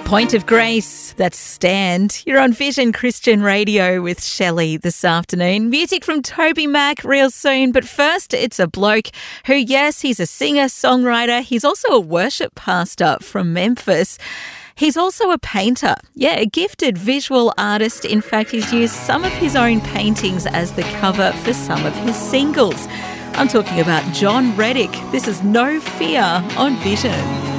Point of Grace, that's Stand. You're on Vision Christian Radio with Shelley this afternoon. Music from Toby Mac real soon, but first it's a bloke who, yes, he's a singer, songwriter. He's also a worship pastor from Memphis. He's also a painter. Yeah, a gifted visual artist. In fact, he's used some of his own paintings as the cover for some of his singles. I'm talking about Jon Reddick. This is No Fear on Vision.